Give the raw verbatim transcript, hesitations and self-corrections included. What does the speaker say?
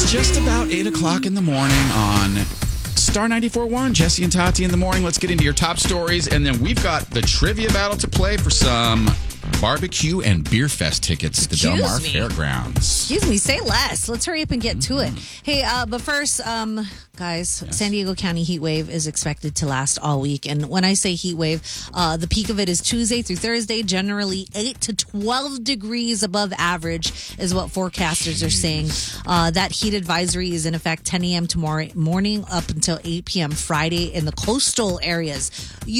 just about eight o'clock in the morning on Star ninety-four point one. Jesse and Tati in the morning. Let's get into your top stories. And then we've got the trivia battle to play for some barbecue and beer fest tickets to the Del Mar me. Fairgrounds. Excuse me, say less. Let's hurry up and get to it. Hey, uh, but first, um, guys, Yes. San Diego County heat wave is expected to last all week. And when I say heat wave, uh, the peak of it is Tuesday through Thursday, generally eight to twelve degrees above average is what forecasters are saying. Uh, that heat advisory is in effect ten a.m. tomorrow morning up until eight p.m. Friday in the coastal areas. You